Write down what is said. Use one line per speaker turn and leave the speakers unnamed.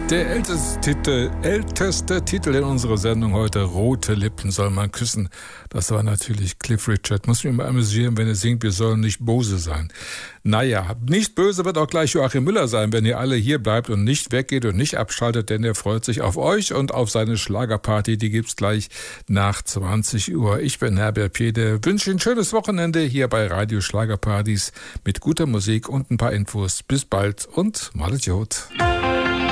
Der älteste Titel in unserer Sendung heute, Rote Lippen soll man küssen. Das war natürlich Cliff Richard. Muss mich mal amüsieren, wenn er singt, wir sollen nicht böse sein. Naja, nicht böse wird auch gleich Joachim Müller sein, wenn ihr alle hier bleibt und nicht weggeht und nicht abschaltet, denn er freut sich auf euch und auf seine Schlagerparty. Die gibt's gleich nach 20 Uhr. Ich bin Herbert Pede, wünsche Ihnen ein schönes Wochenende hier bei Radio Schlagerpartys mit guter Musik und ein paar Infos. Bis bald und malet Jod.